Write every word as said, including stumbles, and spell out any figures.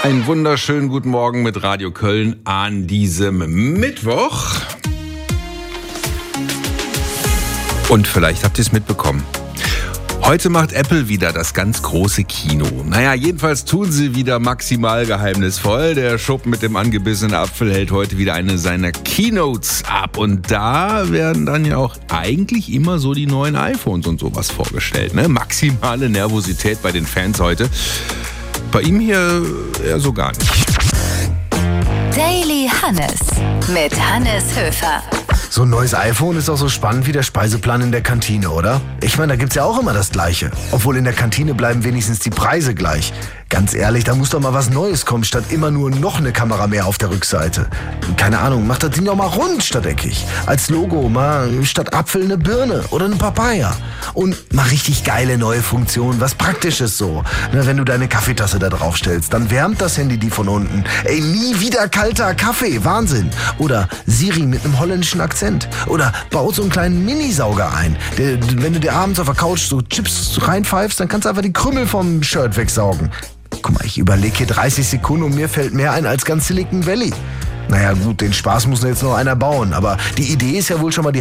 Einen wunderschönen guten Morgen mit Radio Köln an diesem Mittwoch. Und vielleicht habt ihr es mitbekommen. Heute macht Apple wieder das ganz große Kino. Naja, jedenfalls tun sie wieder maximal geheimnisvoll. Der Schuppen mit dem angebissenen Apfel hält heute wieder eine seiner Keynotes ab. Und da werden dann ja auch eigentlich immer so die neuen iPhones und sowas vorgestellt. Ne? Maximale Nervosität bei den Fans heute. Bei ihm hier eher so gar nicht. Daily Hannes mit Hannes Höfer. So ein neues iPhone ist auch so spannend wie der Speiseplan in der Kantine, oder? Ich meine, da gibt's ja auch immer das Gleiche. Obwohl in der Kantine bleiben wenigstens die Preise gleich. Ganz ehrlich, da muss doch mal was Neues kommen, statt immer nur noch eine Kamera mehr auf der Rückseite. Keine Ahnung, macht das Ding doch mal rund statt eckig. Als Logo mal statt Apfel eine Birne oder eine Papaya. Und mal richtig geile neue Funktionen, was Praktisches so. Na, wenn du deine Kaffeetasse da drauf stellst, dann wärmt das Handy die von unten. Ey, nie wieder kalter Kaffee, Wahnsinn. Oder Siri mit einem holländischen Akzent. Oder baut so einen kleinen Minisauger ein. Der, wenn du dir abends auf der Couch so Chips reinpfeifst, dann kannst du einfach die Krümel vom Shirt wegsaugen. Guck mal, ich überlege hier dreißig Sekunden und mir fällt mehr ein als ganz Silicon Valley. Naja gut, den Spaß muss jetzt noch einer bauen, aber die Idee ist ja wohl schon mal die